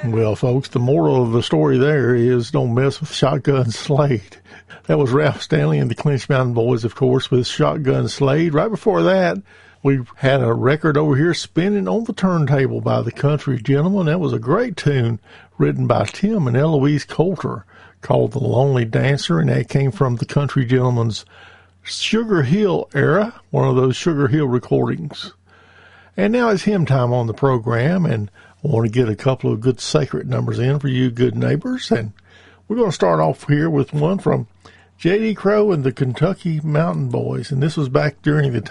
Well, folks, the moral of the story there is don't mess with Shotgun Slade. That was Ralph Stanley and the Clinch Mountain Boys, of course, with Shotgun Slade. Right before that, we had a record over here, Spinning on the Turntable by the Country Gentlemen. That was a great tune written by Tim and Eloise Coulter called The Lonely Dancer, and that came from the Country Gentlemen's Sugar Hill era, one of those Sugar Hill recordings. And now it's hymn time on the program, and I want to get a couple of good sacred numbers in for you good neighbors. And we're going to start off here with one from J.D. Crowe and the Kentucky Mountain Boys. And this was back during the